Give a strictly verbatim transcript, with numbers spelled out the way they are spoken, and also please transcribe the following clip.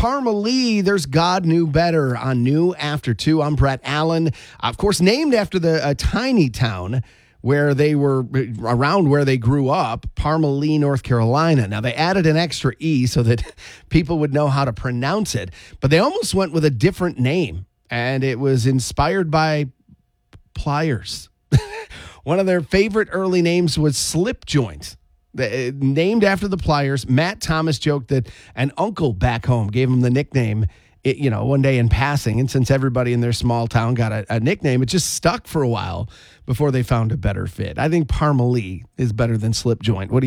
Parma-Lee, there's God Knew Better on New After two. I'm Brett Allen. Of course, named after the a tiny town where they were, around where they grew up, Parma-Lee, North Carolina. Now, they added an extra E so that people would know how to pronounce it, but they almost went with a different name, and it was inspired by pliers. One of their favorite early names was Slip Joint. The, named after the pliers. Matt Thomas joked that an uncle back home gave him the nickname, it, you know, one day in passing. And since everybody in their small town got a, a nickname, it just stuck for a while before they found a better fit. I think Parma-Lee is better than Slip Joint. What do you